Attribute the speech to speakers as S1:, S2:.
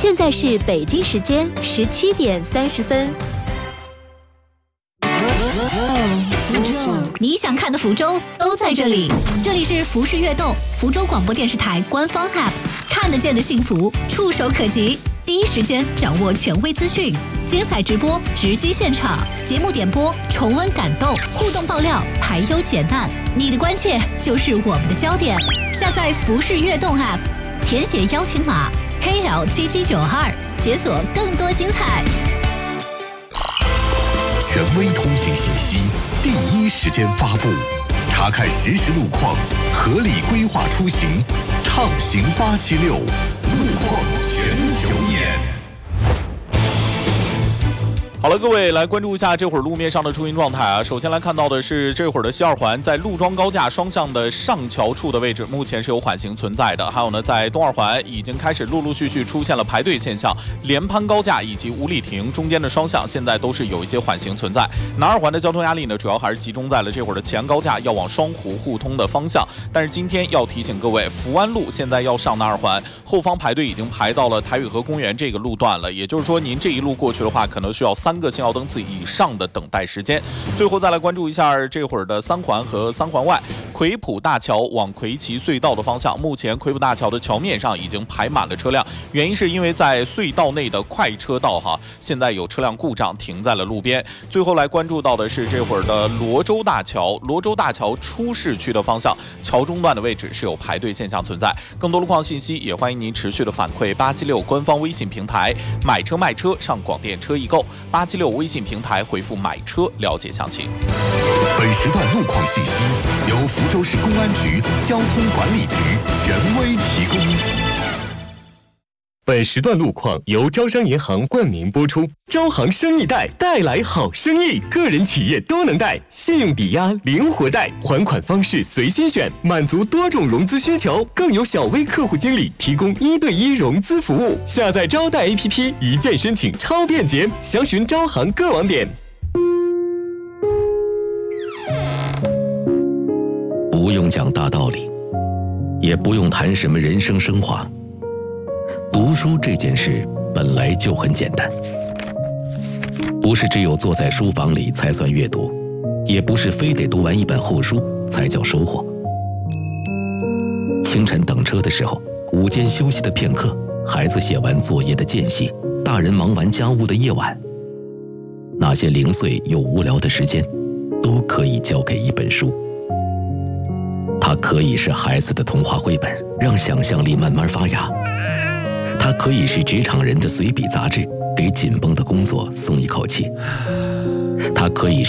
S1: 现在是北京时间17点30分。
S2: 你想看的福州都在这里，这里是福氏悦动，福州广播电视台官方 App， 看得见的幸福，触手可及，第一时间掌握权威资讯，精彩直播，直击现场，节目点播，重温感动，互动爆料，排忧解难，你的关切就是我们的焦点。下载福氏悦动 App， 填写邀请码 KL7792，解锁更多精彩。
S3: 权威通信信息，第一时间发布，查看实时路况，合理规划出行，畅行876，路况全球眼。
S4: 好了，各位来关注一下这会儿路面上的出行状态啊。首先来看到的是这会儿的西二环在陆庄高架双向的上桥处的位置，目前是有缓行存在的。还有呢，在东二环已经开始陆陆续续出现了排队现象，连潘高架以及五里亭中间的双向现在都是有一些缓行存在。南二环的交通压力呢，主要还是集中在了这会儿的前高架要往双湖互通的方向。但是今天要提醒各位，福安路现在要上南二环，后方排队已经排到了台语河公园这个路段了。也就是说，您这一路过去的话，可能需要3个信号灯次以上的等待时间。最后再来关注一下这会儿的三环和三环外葵浦大桥往葵奇隧道的方向，目前葵浦大桥的桥面上已经排满了车辆，原因是因为在隧道内的快车道现在有车辆故障停在了路边。最后来关注到的是这会儿的罗州大桥，罗州大桥出市区的方向，桥中段的位置是有排队现象存在。更多路况信息也欢迎您持续的反馈876官方微信平台，买车卖车上广电车易购，876微信平台回复买车了解详情。
S3: 本时段路况信息由福州市公安局交通管理局权威提供。
S5: 本时段路况由招商银行冠名播出，招行生意贷带来好生意，个人企业都能贷，信用抵押灵活贷，还款方式随心选，满足多种融资需求，更有小微客户经理提供1对1融资服务。下载招贷 APP， 一键申请超便捷，详询招行各网点。
S6: 不用讲大道理，也不用谈什么人生升华。读书这件事本来就很简单，不是只有坐在书房里才算阅读，也不是非得读完一本厚书才叫收获。清晨等车的时候，午间休息的片刻，孩子写完作业的间隙，大人忙完家务的夜晚，那些零碎又无聊的时间，都可以交给一本书。它可以是孩子的童话绘本，让想象力慢慢发芽；它可以是职场人的随笔杂志，给紧绷的工作松一口气；它可以是